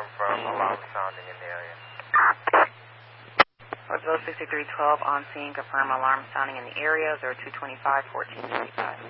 confirm alarm sounding in the area. Roseville 6312 on scene, confirm alarm sounding in the area, 0225 1455.